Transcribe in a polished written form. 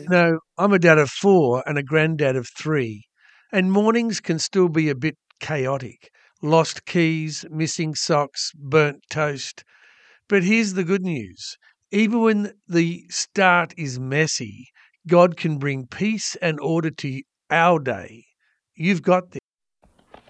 I'm a dad of 4 and a granddad of 3, and mornings can still be a bit chaotic. Lost keys, missing socks, burnt toast. But here's the good news. Even when the start is messy, God can bring peace and order to our day. You've got this.